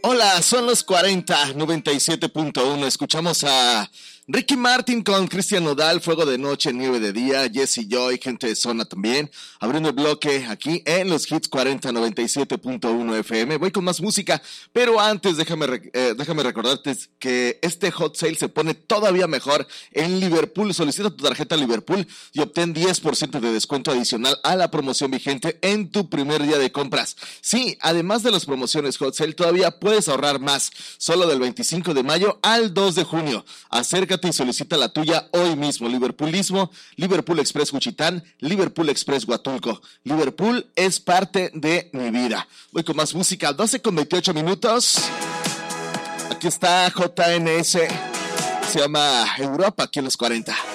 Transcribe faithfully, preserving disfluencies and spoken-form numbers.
Hola, son los cuarenta, noventa y siete punto uno. Escuchamos a Ricky Martin con Cristian Nodal, Fuego de Noche, Nieve de Día, Jesse Joy, Gente de Zona también, abriendo el bloque aquí en los hits cuarenta, noventa y siete punto uno F M. Voy con más música, pero antes déjame, eh, déjame recordarte que este hot sale se pone todavía mejor en Liverpool. Solicita tu tarjeta Liverpool y obtén diez por ciento de descuento adicional a la promoción vigente en tu primer día de compras. Sí, además de las promociones hot sale, todavía puedes ahorrar más, solo del veinticinco de mayo al dos de junio. Acércate y solicita la tuya hoy mismo. Liverpoolismo, Liverpool Express Juchitán, Liverpool Express Huatulco. Liverpool es parte de mi vida. Voy con más música, doce con veintiocho minutos. Aquí está J N S, se llama Europa, aquí en los cuarenta.